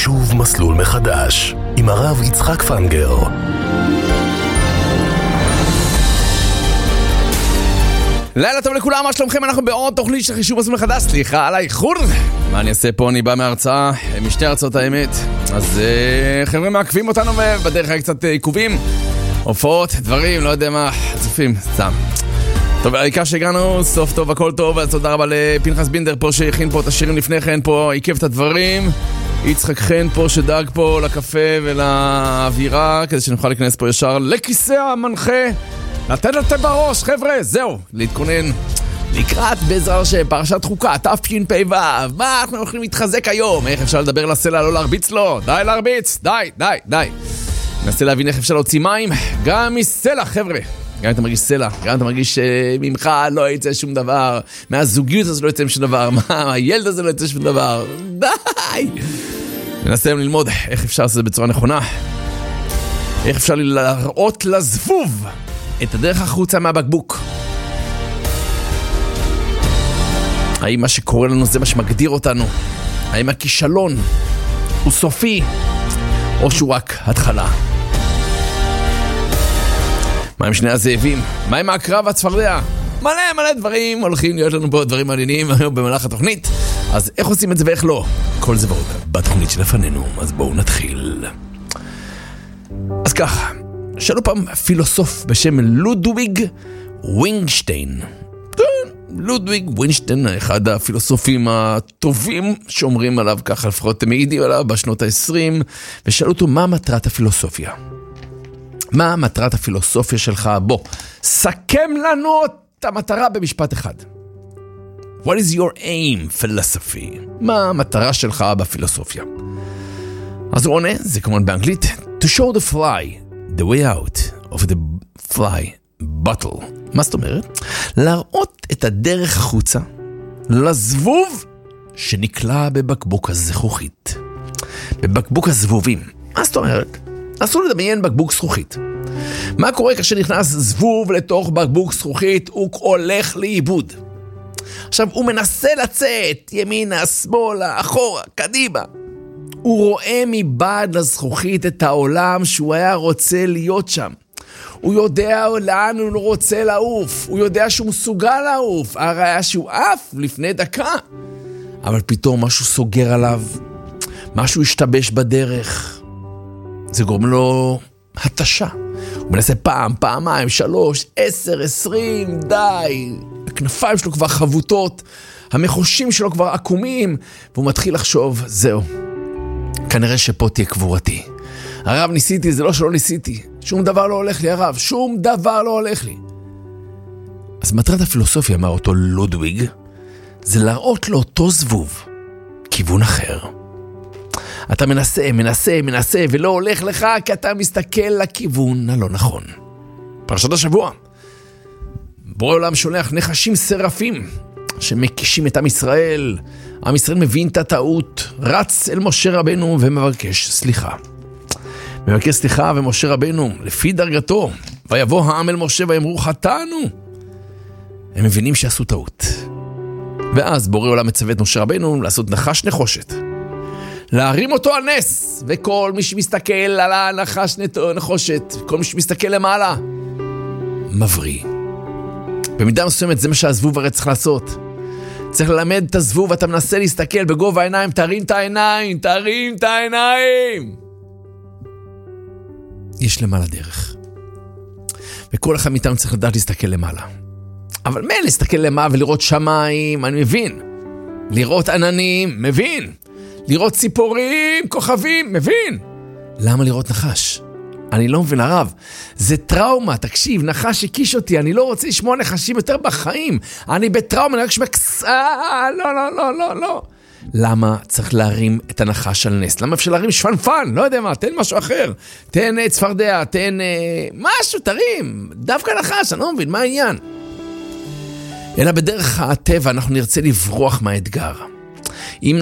חישוב מסלול מחדש עם הרב יצחק פנגר. לילה טוב לכולם, מה שלומכם? אנחנו בעוד תוכנית של חישוב מסלול מחדש. סליחה על האיחור. מה אני אעשה פה? אני בא מהרצאה, משתי הרצאות האמת. אז חבר'ה מעכבים אותנו ובדרך היה קצת עיכובים, הופעות, דברים, לא יודע מה, צופים, סתם. טוב, העיקר שהגענו, סוף טוב, הכל טוב, אז תודה רבה לפנחס בינדר פה שהכין פה את השירים לפני כן, פה עיכב את הדברים, יצחק חן פה שדאג פה לקפה ולאווירה, כדי שנוכל להיכנס פה ישר לכיסא המנחה, לתת לתם בראש, חבר'ה, זהו, להתכונן לקראת בעזר שפרשת חוקה, תשפ"ו, מה אנחנו יכולים להתחזק היום, איך אפשר לדבר לסלע, לא להרביץ לו, די להרביץ, די. ננסה להבין איך אפשר להוציא מים, גם מסלע, חבר'ה. גם אתה מרגיש סלע, גם אתה מרגיש ממך לא יצא שום דבר, מהזוגיות הזה לא יצא שום דבר, מהילד הזה לא יצא שום דבר, די! ננסה היום ללמוד איך אפשר לעשות את זה בצורה נכונה, איך אפשר להראות לזבוב את הדרך החוצה מהבקבוק. האם מה שקורה לנו זה מה שמגדיר אותנו? האם הכישלון הוא סופי, או שהוא רק התחלה? מה עם שני הזאבים? מה עם הקרב והצפרדע? מלא דברים הולכים להיות לנו פה דברים מעניינים במהלך התוכנית. אז איך עושים את זה ואיך לא? כל זה ועוד בתוכנית שלפנינו. אז בואו נתחיל. אז ככה, שאלו פעם פילוסוף בשם לודוויג ווינגשטיין. לודוויג ווינגשטיין, אחד הפילוסופים הטובים שאומרים עליו ככה, לפחות מעידים עליו בשנות ה-20, ושאלו אותו מה מטרת הפילוסופיה. מה מטרת הפילוסופיה שלך? בוא, סכם לנו את המטרה במשפט אחד. What is your aim, philosophy? מה המטרה שלך בפילוסופיה? אז הוא עונה, זה כמובן באנגלית, to show the fly the way out of the fly bottle. מה זאת אומרת? להראות את הדרך החוצה לזבוב שנקלע בבקבוק הזכוכית. בבקבוק הזבובים. מה זאת אומרת? אסור לדמיין בקבוק זכוכית. מה קורה כאשר נכנס זבוב לתוך בקבוק זכוכית? הוא הולך לאיבוד. עכשיו, הוא מנסה לצאת ימינה, שמאלה, אחורה, קדימה. הוא רואה מבעד לזכוכית את העולם שהוא היה רוצה להיות שם. הוא יודע לאן הוא רוצה לעוף. הוא יודע שהוא מסוגל לעוף. הרי שהוא עף לפני דקה. אבל פתאום משהו סוגר עליו. משהו השתבש בדרך. זה גורם לו התשה. הוא מנסה פעם, פעמיים, 3, 10, 20, די. הכנפיים שלו כבר חבוטות, המחושים שלו כבר עקומים, והוא מתחיל לחשוב, זהו. כנראה שפה תהיה קבורתי. הרב ניסיתי, זה לא שלא ניסיתי. שום דבר לא הולך לי, הרב. שום דבר לא הולך לי. אז מטרת הפילוסופיה, אמר אותו לודוויג, זה להראות לאותו זבוב כיוון אחר. אתה מנסה, ולא הולך לך, כי אתה מסתכל לכיוון הלא נכון. פרשת השבוע. בורא עולם שולח נחשים שרפים, שמקישים את עם ישראל. עם ישראל מבין את הטעות, רץ אל משה רבנו ומבקש סליחה. מבקש סליחה, ומשה רבנו, לפי דרגתו, ויבוא העם אל משה ויאמרו חטאנו. הם מבינים שעשו טעות. ואז בורא עולם מצווה את משה רבנו לעשות נחש נחושת. להרים אותו על נס, וכל מי שמסתכל על הנחש נחושת, כל מי שמסתכל למעלה, מבריא. במידה מסוימת זה מה שהזבוב הרי צריך לעשות. צריך ללמד את הזבוב, אתה מנסה להסתכל בגובה העיניים, תרים את העיניים. יש למעלה דרך. וכל אחד מאיתנו צריך לדעת להסתכל למעלה. אבל מה להסתכל למעלה ולראות שמיים, אני מבין. לראות עננים, מבין. לראות ציפורים, כוכבים, מבין. למה לראות נחש? אני לא מבין, הרב. זה טראומה, תקשיב, נחש הקיש אותי, אני לא רוצה לשמוע נחשים יותר בחיים. אני בטראומה, אני רק שמקסה, לא. למה צריך להרים את הנחש על נס? למה אפשר להרים שפנפן? לא יודע מה, תן משהו אחר. תן צפרדע, תן משהו, תרים. דווקא נחש, אני לא מבין, מה העניין? אלא בדרך הטבע אנחנו נרצה לברוח מהאתגר.